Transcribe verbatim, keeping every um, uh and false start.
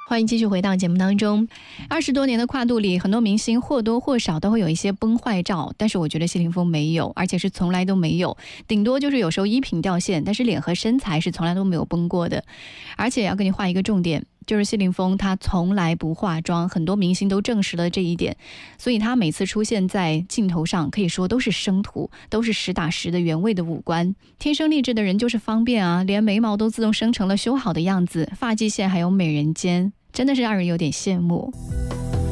欢迎继续回到节目当中。二十多年的跨度里，很多明星或多或少都会有一些崩坏照，但是我觉得谢霆锋没有，而且是从来都没有，顶多就是有时候衣品掉线，但是脸和身材是从来都没有崩过的。而且要跟你画一个重点，就是谢霆锋他从来不化妆，很多明星都证实了这一点，所以他每次出现在镜头上可以说都是生图，都是实打实的原味的五官。天生丽质的人就是方便啊，连眉毛都自动生成了修好的样子，发际线还有美人尖，真的是让人有点羡慕。